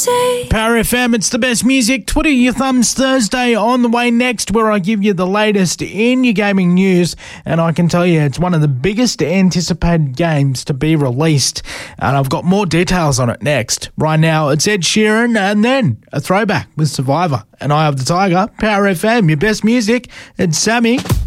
say. Power FM, it's the best music. Twiddle your thumbs Thursday on the way next, where I give you the latest in your gaming news. And I can tell you it's one of the biggest anticipated games to be released. And I've got more details on it next. Right now, it's Ed Sheeran and then a throwback with Survivor. And I have the Tiger. Power FM, your best music. It's Sammy.